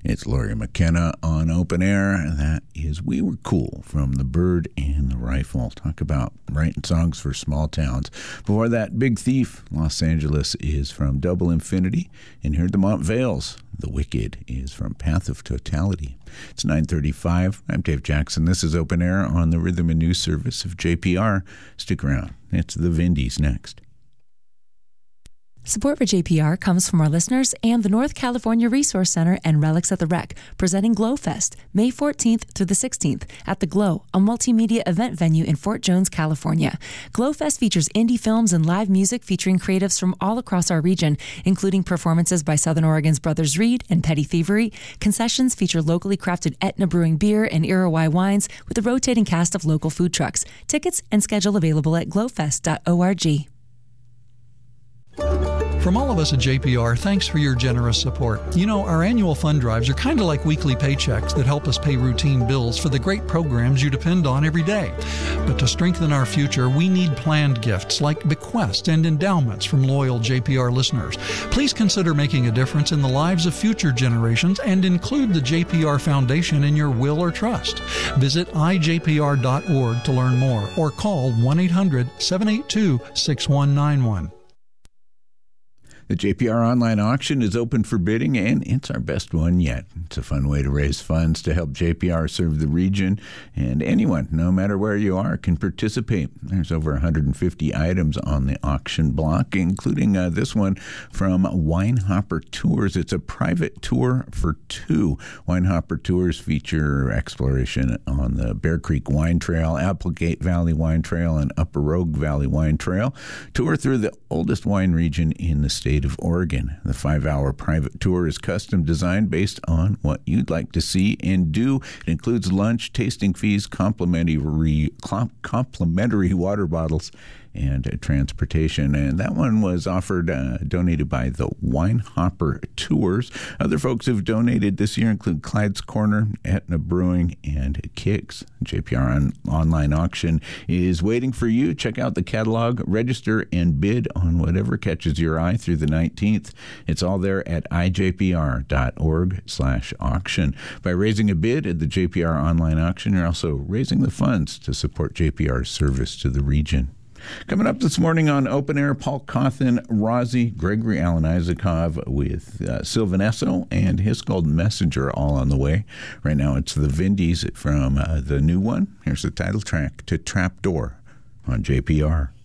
It's Laurie McKenna on Open Air. That is We Were Cool from The Bird and the Rifle. Talk about writing songs for small towns. Before that, Big Thief, Los Angeles, is from Double Infinity. And here at the Mont Vales, The Wicked is from Path of Totality. It's 9:35. I'm Dave Jackson. This is Open Air on the Rhythm and News Service of JPR. Stick around. It's the Vindies next. Support for JPR comes from our listeners and the North California Resource Center and Relics at the Rec, presenting GlowFest, May 14th through the 16th at The Glow, a multimedia event venue in Fort Jones, California. GlowFest features indie films and live music featuring creatives from all across our region, including performances by Southern Oregon's Brothers Reed and Petty Thievery. Concessions feature locally crafted Etna Brewing beer and Iroquois wines with a rotating cast of local food trucks. Tickets and schedule available at glowfest.org. From all of us at JPR, thanks for your generous support. You know, our annual fund drives are kind of like weekly paychecks that help us pay routine bills for the great programs you depend on every day. But to strengthen our future, we need planned gifts like bequests and endowments from loyal JPR listeners. Please consider making a difference in the lives of future generations and include the JPR Foundation in your will or trust. Visit ijpr.org to learn more or call 1-800-782-6191. The JPR online auction is open for bidding, and it's our best one yet. It's a fun way to raise funds to help JPR serve the region, and anyone, no matter where you are, can participate. There's over 150 items on the auction block, including this one from Winehopper Tours. It's a private tour for two. Winehopper Tours feature exploration on the Bear Creek Wine Trail, Applegate Valley Wine Trail, and Upper Rogue Valley Wine Trail. Tour through the oldest wine region in the state of Oregon. The 5-hour private tour is custom designed based on what you'd like to see and do. It includes lunch, tasting fees, complimentary water bottles, and transportation. And that one was offered, donated by the Winehopper Tours. Other folks who've donated this year include Clyde's Corner, Etna Brewing, and Kicks. JPR online auction is waiting for you. Check out the catalog, register, and bid on whatever catches your eye through the 19th. It's all there at ijpr.org/auction. By raising a bid at the JPR online auction, you're also raising the funds to support JPR's service to the region. Coming up this morning on Open Air, Paul Cawthon, Rozzy, Gregory Alan Isakov with Sylvan Esso and his Golden Messenger all on the way. Right now it's the Vindies from the new one. Here's the title track to Trapdoor on JPR.